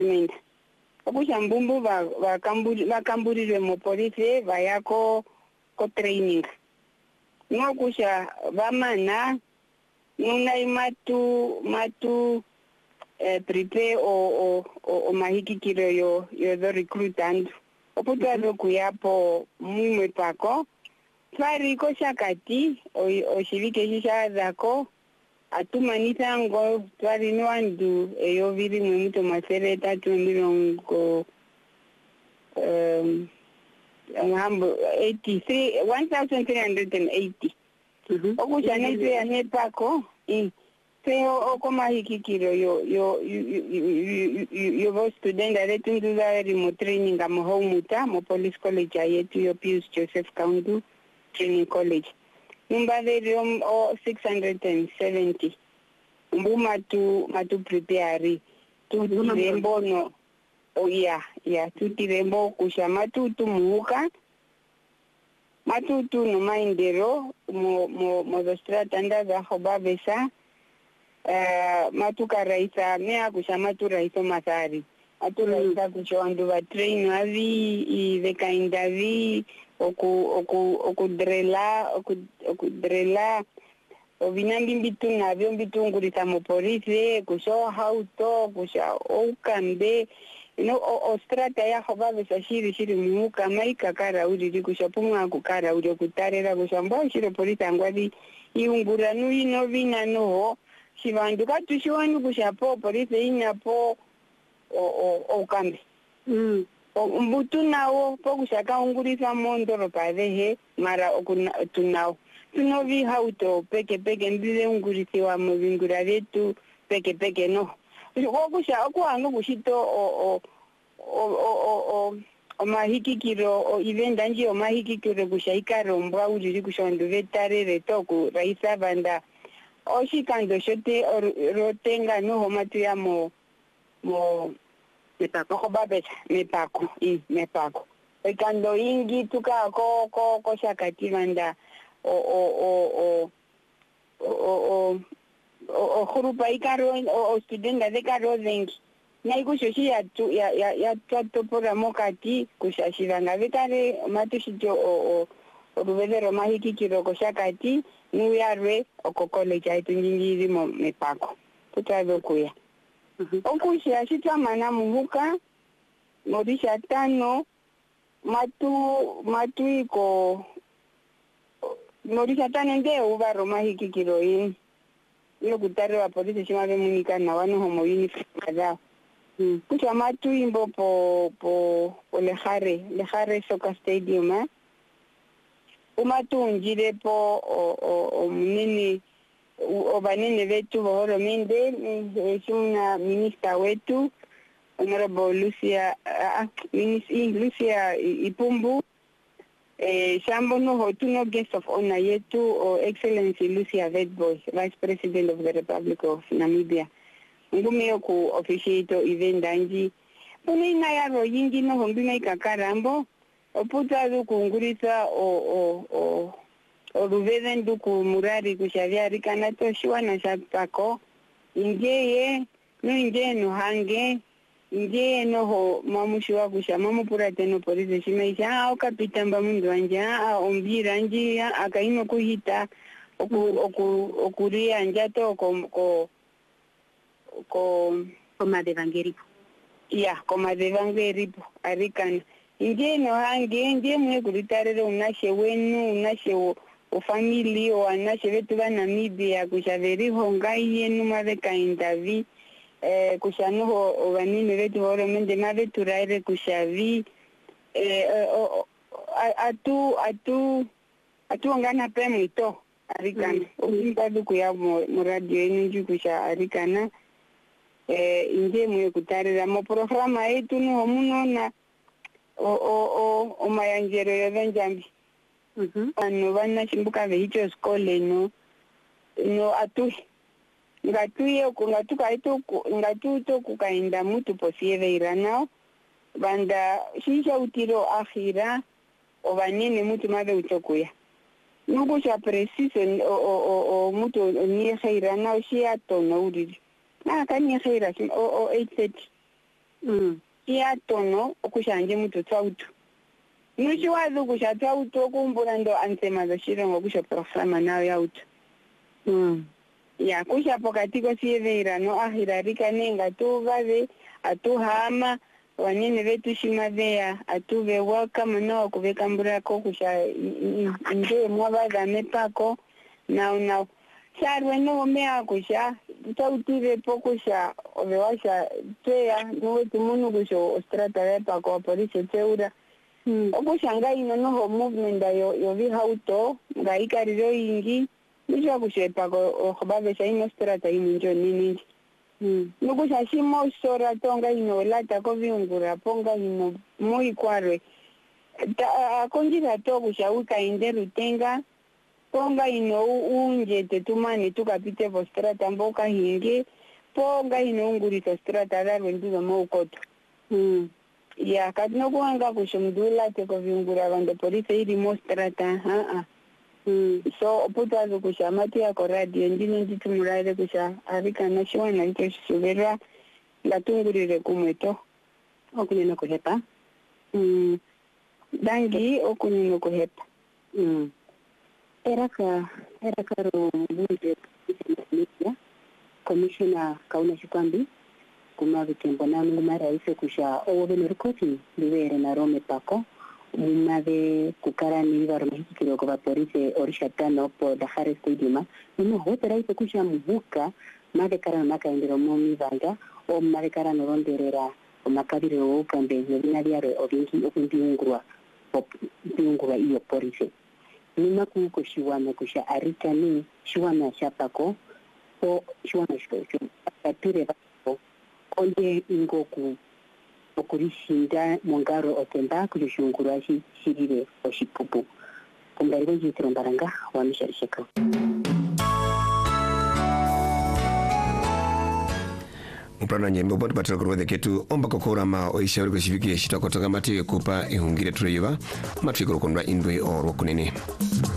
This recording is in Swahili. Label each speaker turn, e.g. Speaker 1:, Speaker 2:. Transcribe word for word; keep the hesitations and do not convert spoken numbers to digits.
Speaker 1: mina okusha mbumbu ba bakamburi bakamburirwe mu police bayako ko training ngokusha bamana nuna imatu matu eh, prepare o o o mahikikiro yo yo do recruitando oputwa do kuyapo mumwe pako twari ko shakati o o shivike shisha zako atumanisa ngo twari nwandu eyo viri mumuto masereta tumirongo um hambo eighty-three one thousand three hundred eighty okusha nezo ya nepako i Teo okoma hikikiro yo yo yo yo student aletu nduza remote training am homuta mo police college yetu yo Pius Joseph Kaundu Training College. Numba de o six hundred seventy. Mbuma tu matu prepare tu rembo no o ya ya tu tirembo kusha matu tu muka matu tu no maindero mo mo mo strata ndaga hobabesa. Uh, matuka raisa mea kusha matu raiso masari matu raisa kusha wandu wa train wavi i veka indavi oku oku oku drela oku oku drela ovinambi mbitu na vyo mbitu ngurita mo police kusha hauto kusha oukambe no o, o strata ya hobabe sa shiri shiri muka maika kara uri kusha pumwa kukara uri kutarera kusha mbao shiro police angwadi iungura nui no vina no Shivandu katushiwanu kushapo police inapo o o o kambi.
Speaker 2: Mm.
Speaker 1: O mbutu nawo pokushaka ungurisa mondoro pavehe mara tunao. Tunovi hauto peke peke mbile ungurisi wa mvingura vetu peke peke no. Okusha okuhanu kushito o o o o o o mahikikiro o event anji o mahikikiro kushaika romba ujiri kushandu vetare retoku raisa banda oshikando shote rotenga no homatu ya mo mo
Speaker 2: mepako
Speaker 1: hobabeta mepako i mepako ekando ingi tuka ko ko ko shakati banda o o o o o o o grupa ikaro o studenta de karo zengi na ikushoshi ya tu ya ya ya twato pora mokati kushashiranga vetare matushito o o ruvedero mahikikiro ko shakati Nuyarwe oko college aitu njingiri mo mepako. Tutado kuya. Okusha shitwa mana muhuka morisha tano matu matu iko morisha tano nde uva roma hiki kiroin. Iyo kutare wa polisi shima ve munika na wano homo uniform kadao. Kusha matu imbo po po po lehare lehare soccer stadium eh. Umatunjire po o o o munene o banene vetu bohoro mende shuna minister wetu honorable Lucia uh, minister Lucia Ipumbu eh shambo no hotuno guest of honor yetu o excellency Lucia Vetboy vice president of the Republic of Namibia ngume ku officiate event anji punina ya ro yingi no hombime kakarambo oputa kungurisa o o o o ruveden duku murari kushavia rikana to shwana shapako ingeye no inge no hange ingeye no ho mamushiwa kusha mamupura teno police shimeisha o kapitamba mundu anja a ombira nji akaino kuhita oku oku okuria njato ko ko ko
Speaker 2: koma de vangeripo
Speaker 1: ya koma de vangeripo arikana Inge no hange inge mwe kulitarere unashe wenu unashe o, o family o anashe vetu ba Namibia kushaveri honga yenu mave kaindavi eh kushanu ho o vanini vetu horo mende mave turaire kushavi eh o, atu atu atu ngana pe mwito arikana ukinta duku ya mo radio yenu jukusha arikana eh inge mwe kutarere mo programa yetu no muno na o o o o mayanjero ya Benjambi.
Speaker 2: Mhm.
Speaker 1: Ano bana chimbuka vehicho skole no no atu ngatuye ku ngatuka ito ngatu to kukaenda mutu posieve iranao banda shisha utiro akhira o banene mutu mave utokuya. Nuko cha precision o o o, o mutu ni khaira nao shia to no uri. Na kani khaira o o eight thirty.
Speaker 2: mm
Speaker 1: ya tono okushanje mutu twautu nushi wazu kusha twautu okumbula ndo ansema za shirongo kusha programa nayo yautu
Speaker 2: mm
Speaker 1: ya kusha pokati ko siyeveira no ahirarika nenga tuvaze atuhama wanene vetu shimavea atuve welcome no kuveka mburako kusha nje mwabaza mepako now now sharwe no mea kusha tautive pokusha ovewasha tea no tumunu kusho ostrata vepa ko polisi teura
Speaker 2: mm
Speaker 1: okusha ngai no no movement yo yo vi hauto ngai kariro ingi nisha kushepa ko obabe sha ino strata injo nini
Speaker 2: mm
Speaker 1: nukusha shimo sora tonga ino lata ko viungura ponga ino moi kwarwe ta konjira to kusha uka inderu tenga ponga ino unje tetumani tukapite vo strata mboka hinge ponga ino ungurisa strata rarwe ndizo maukoto
Speaker 2: mm
Speaker 1: ya katino kuanga kushumdula teko viungura vando polisi iri mo strata ha ha
Speaker 2: mm
Speaker 1: so putazo kusha mati ya ko radio ndino nditumurare kusha arika national ike subera latungurire kumweto
Speaker 2: okunena kuhepa
Speaker 1: mm dangi okunino kuhepa
Speaker 2: mm eraka eraka ro bunje ya commissioner kauna shikwambi kuma vitembo na nguma raise kusha owe merikoti liwere na rome pako mumave kukarani varumhi kiroko va polisi orishatano po Dakar Stadium no hote raise kusha mubuka mave karana makaendero momi vanga o mave karana ronderera makabire o kambe nebina byare obingi okundingurwa okundingurwa iyo polisi nima kuko shiwana kusha arikani shiwana shapako o shiwana shiko atire bako onde ingoku okurishinda mongaro otemba kushungura shi shirire oshipupu kumbariko jitrombaranga wa misharisheka
Speaker 3: Mprana nyembe bote patira kurwede ketu omba kokora ma oishauri kushiviki shita kotoka mati kupa ihungire tureyiva matri kurukundwa indwe oro kunene.